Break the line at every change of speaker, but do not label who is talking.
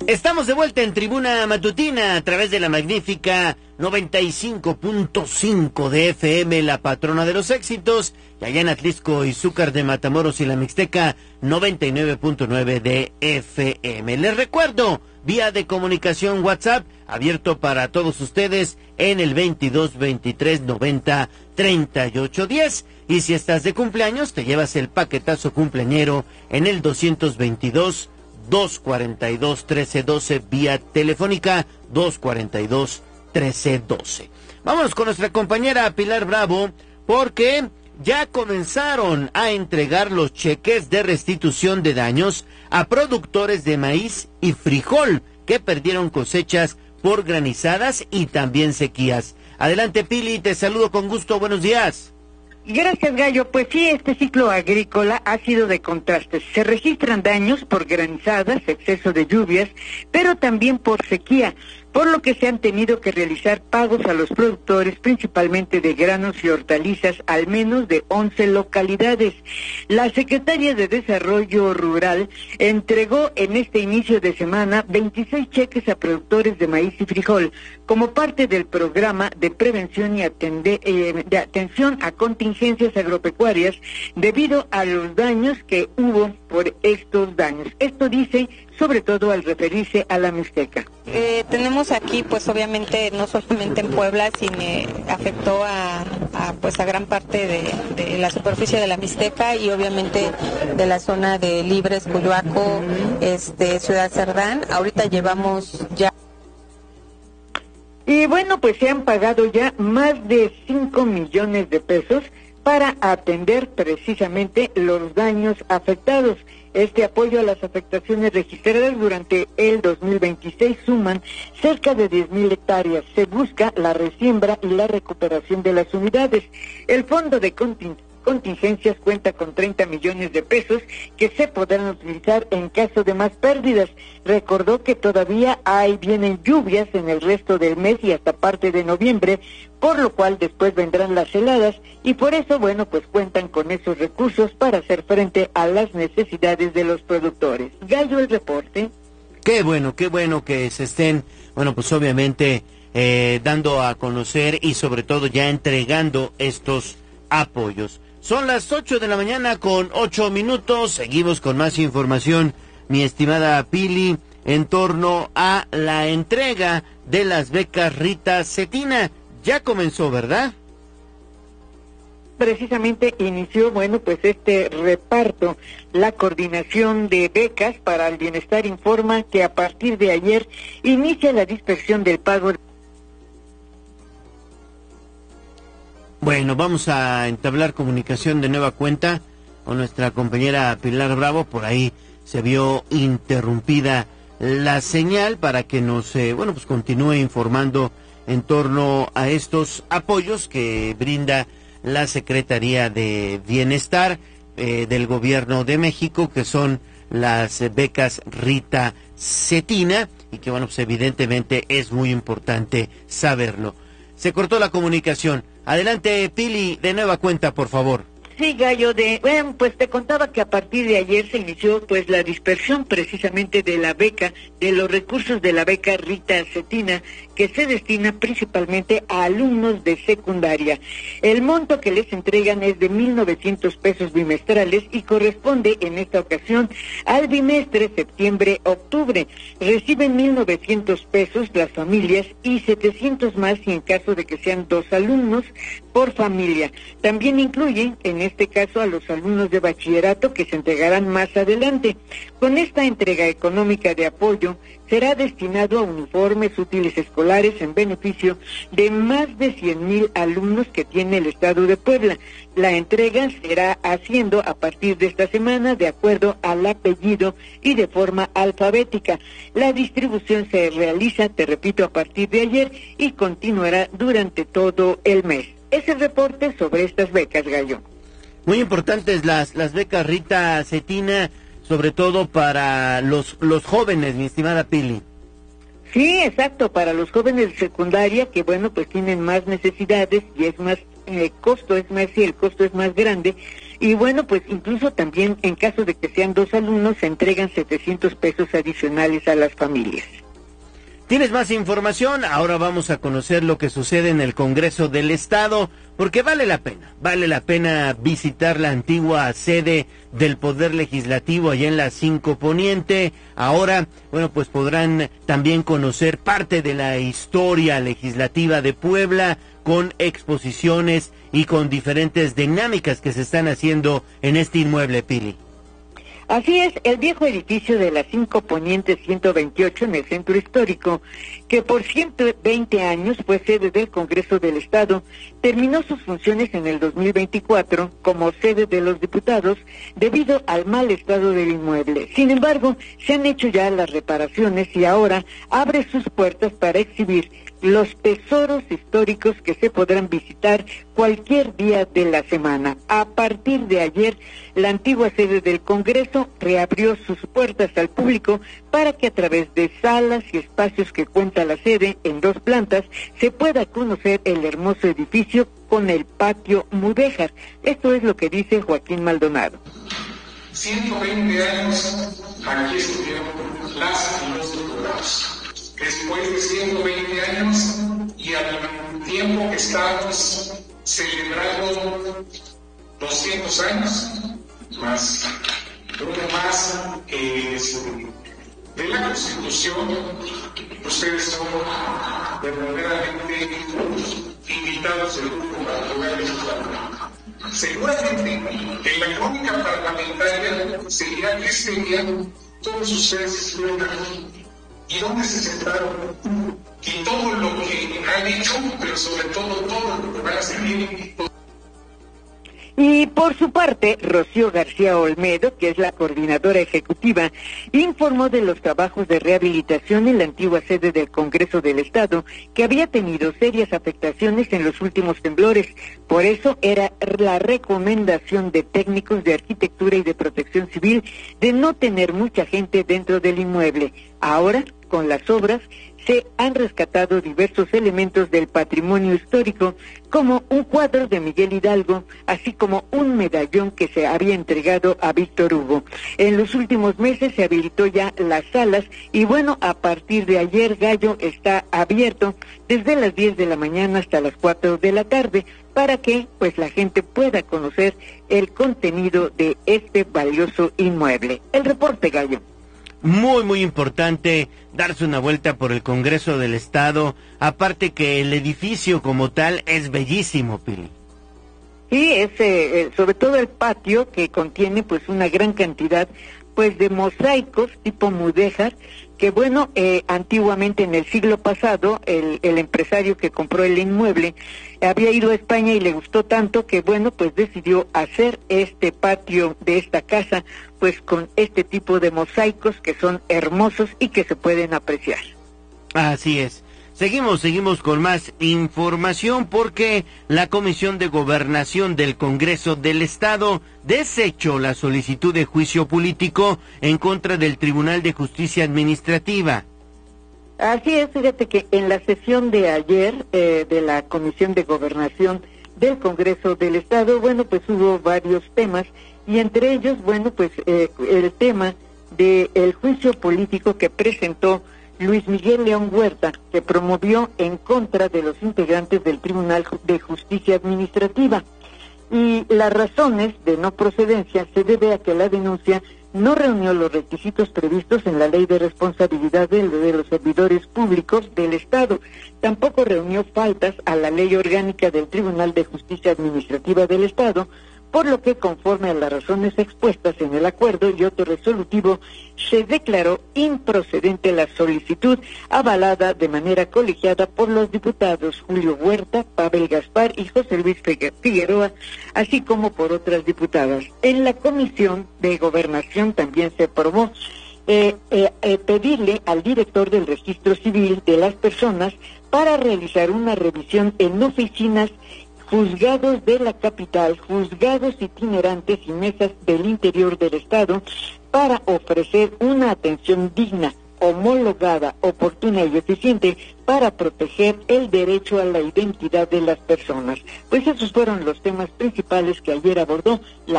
Estamos de vuelta en Tribuna Matutina a través de la magnífica 95.5 de FM, la patrona de los éxitos, y allá en Atlisco, Izúcar de Matamoros y la Mixteca, 99.9 de FM. Les recuerdo, vía de comunicación WhatsApp, abierto para todos ustedes en el 22 23 90 38 10. Y si estás de cumpleaños, te llevas el paquetazo cumpleañero en el 222 242 1312 vía telefónica 242 1312. Vámonos con nuestra compañera Pilar Bravo, porque ya comenzaron a entregar los cheques de restitución de daños a productores de maíz y frijol que perdieron cosechas por granizadas y también sequías. Adelante, Pili, te saludo con gusto, buenos días.
Gracias, Gallo. Pues sí, este ciclo agrícola ha sido de contrastes. Se registran daños por granizadas, exceso de lluvias, pero también por sequía, por lo que se han tenido que realizar pagos a los productores, principalmente de granos y hortalizas, al menos de 11 localidades. La Secretaría de Desarrollo Rural entregó en este inicio de semana 26 cheques a productores de maíz y frijol, como parte del programa de prevención y de atención a contingencias agropecuarias debido a los daños que hubo por estos daños. Esto dice sobre todo al referirse a la Mixteca.
Tenemos aquí, pues obviamente, no solamente en Puebla, sino afectó a gran parte de la superficie de la Mixteca y obviamente de la zona de Libres, Coyoaco, Ciudad Cerdán. Ahorita llevamos ya.
Y bueno, pues se han pagado ya más de 5 millones de pesos para atender precisamente los daños afectados. Este apoyo a las afectaciones registradas durante el 2026 suman cerca de 10,000 hectáreas. Se busca la resiembra y la recuperación de las unidades. El Fondo de Contingencias cuenta con 30 millones de pesos que se podrán utilizar en caso de más pérdidas. Recordó que todavía vienen lluvias en el resto del mes y hasta parte de noviembre, por lo cual después vendrán las heladas y por eso, bueno, pues cuentan con esos recursos para hacer frente a las necesidades de los productores. Gallo, el reporte.
Qué bueno que se estén, bueno, pues obviamente dando a conocer y sobre todo ya entregando estos apoyos. Son las 8 de la mañana con 8 minutos, seguimos con más información, mi estimada Pili, en torno a la entrega de las becas Rita Cetina. Ya comenzó, ¿verdad?
Precisamente inició, bueno, pues este reparto. La Coordinación de Becas para el Bienestar informa que a partir de ayer inicia la dispersión del pago.
Bueno, vamos a entablar comunicación de nueva cuenta con nuestra compañera Pilar Bravo. Por ahí se vio interrumpida la señal para que nos, pues continúe informando en torno a estos apoyos que brinda la Secretaría de Bienestar del Gobierno de México, que son las becas Rita Cetina, y que, bueno, pues evidentemente es muy importante saberlo. Se cortó la comunicación. Adelante, Pili, de nueva cuenta, por favor.
Sí, Gallo, bueno, pues te contaba que a partir de ayer se inició pues la dispersión precisamente de la beca, de los recursos de la beca Rita Cetina, que se destina principalmente a alumnos de secundaria. El monto que les entregan es de 1,900 pesos bimestrales y corresponde en esta ocasión al bimestre septiembre-octubre. Reciben 1,900 pesos las familias y 700 más si en caso de que sean 2 alumnos por familia. También incluyen en este caso a los alumnos de bachillerato que se entregarán más adelante. Con esta entrega económica de apoyo será destinado a uniformes, útiles escolares en beneficio de más de 100,000 alumnos que tiene el estado de Puebla. La entrega será haciendo a partir de esta semana de acuerdo al apellido y de forma alfabética. La distribución se realiza, te repito, a partir de ayer y continuará durante todo el mes. Es el reporte sobre estas becas, Gallo.
Muy importantes las becas Rita Cetina, sobre todo para los jóvenes, mi estimada Pili.
Sí, exacto, para los jóvenes de secundaria que, bueno, pues tienen más necesidades y es más, el costo es más grande. y bueno, pues incluso también en caso de que sean 2 alumnos se entregan 700 pesos adicionales a las familias.
¿Tienes más información? Ahora vamos a conocer lo que sucede en el Congreso del Estado, porque vale la pena visitar la antigua sede del Poder Legislativo allá en la 5 Poniente. Ahora, bueno, pues podrán también conocer parte de la historia legislativa de Puebla, con exposiciones y con diferentes dinámicas que se están haciendo en este inmueble, Pili.
Así es, el viejo edificio de la 5 Poniente 128 en el centro histórico, que por 120 años fue sede del Congreso del Estado, terminó sus funciones en el 2024 como sede de los diputados debido al mal estado del inmueble. Sin embargo, se han hecho ya las reparaciones y ahora abre sus puertas para exhibir los tesoros históricos que se podrán visitar cualquier día de la semana. A partir de ayer, la antigua sede del Congreso reabrió sus puertas al público para que a través de salas y espacios que cuenta la sede en 2 plantas se pueda conocer el hermoso edificio con el patio mudéjar. Esto es lo que dice Joaquín Maldonado.
120 años aquí estuvieron las y los diputados. Después de 120 años y al tiempo que estamos celebrando 200 años, más de la Constitución, ustedes son verdaderamente invitados del grupo para poder legislar. Seguramente en la crónica parlamentaria sería que este día todos ustedes estuvieron aquí. ¿Y dónde se sentaron? Y todo lo que han hecho, pero sobre todo lo que van a seguir.
Y por su parte, Rocío García Olmedo, que es la coordinadora ejecutiva, informó de los trabajos de rehabilitación en la antigua sede del Congreso del Estado, que había tenido serias afectaciones en los últimos temblores. Por eso era la recomendación de técnicos de arquitectura y de protección civil de no tener mucha gente dentro del inmueble. Ahora, con las obras, se han rescatado diversos elementos del patrimonio histórico, como un cuadro de Miguel Hidalgo, así como un medallón que se había entregado a Víctor Hugo. En los últimos meses se habilitó ya las salas y bueno, a partir de ayer Gallo está abierto desde las 10 de la mañana hasta las 4 de la tarde para que pues la gente pueda conocer el contenido de este valioso inmueble. El reporte, Gallo.
Muy importante darse una vuelta por el Congreso del Estado, aparte que el edificio como tal es bellísimo, Pili.
Sí, es sobre todo el patio, que contiene pues una gran cantidad pues de mosaicos tipo mudéjar, que bueno, antiguamente en el siglo pasado el empresario que compró el inmueble había ido a España y le gustó tanto que bueno, pues decidió hacer este patio de esta casa pues con este tipo de mosaicos que son hermosos y que se pueden apreciar.
Así es. Seguimos con más información porque la Comisión de Gobernación del Congreso del Estado desechó la solicitud de juicio político en contra del Tribunal de Justicia Administrativa.
Así es, fíjate que en la sesión de ayer de la Comisión de Gobernación del Congreso del Estado, bueno, pues hubo varios temas y entre ellos, bueno, pues el tema del juicio político que presentó Luis Miguel León Huerta, que promovió en contra de los integrantes del Tribunal de Justicia Administrativa. Y las razones de no procedencia se debe a que la denuncia no reunió los requisitos previstos en la Ley de Responsabilidad de los Servidores Públicos del Estado. Tampoco reunió faltas a la Ley Orgánica del Tribunal de Justicia Administrativa del Estado, por lo que conforme a las razones expuestas en el acuerdo y otro resolutivo, se declaró improcedente la solicitud avalada de manera colegiada por los diputados Julio Huerta, Pavel Gaspar y José Luis Figueroa, así como por otras diputadas. En la Comisión de Gobernación también se aprobó pedirle al director del Registro Civil de las Personas para realizar una revisión en oficinas, juzgados de la capital, juzgados itinerantes y mesas del interior del Estado para ofrecer una atención digna, homologada, oportuna y eficiente para proteger el derecho a la identidad de las personas. Pues esos fueron los temas principales que ayer abordó la